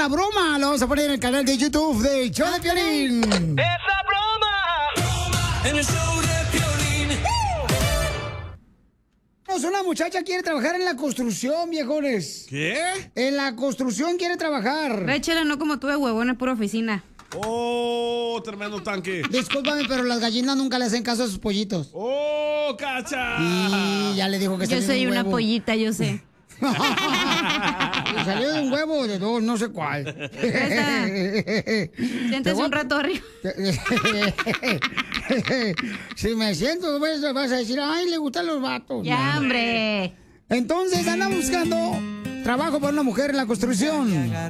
esa broma lo vamos a poner en el canal de YouTube de Show de Piolín. ¡Esa broma! En el show de Piolín. Una muchacha quiere trabajar en la construcción, viejones. ¿Qué? En la construcción quiere trabajar. Échale, no como tú de huevón, es pura oficina. Oh, tremendo tanque. Discúlpame, pero las gallinas nunca le hacen caso a sus pollitos. Oh, Cacha. Y ya le dijo que yo soy una pollita, yo sé. Salió de un huevo de dos, no sé cuál. Siéntese un rato arriba. Si me siento, vas a decir, ay, le gustan los vatos. Ya, hombre. Entonces anda buscando trabajo para una mujer en la construcción.